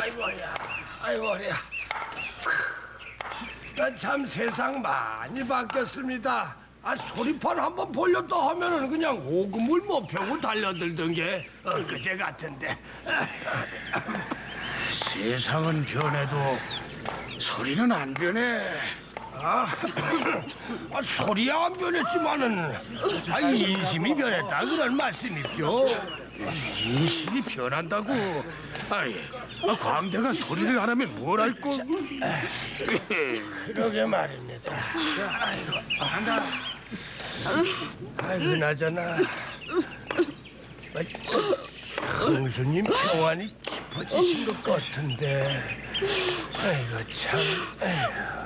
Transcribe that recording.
아이고야, 아이고 허리야. 참 세상 많이 바뀌었습니다. 소리판 한번 보렸다 하면은 그냥 오금을 못 펴고 달려들던 게 엊그제 같은데. 세상은 변해도 소리는 안 변해. 소리야 안 변했지만은 인심이 변했다 그런 말씀이죠. 인심이 변한다고? 아니, 광대가 소리를 안 하면 뭘 할 거? 그러게 말입니다. 아이고 나저나 형수님 평안이 깊어지신 것 같은데. 아이고 참.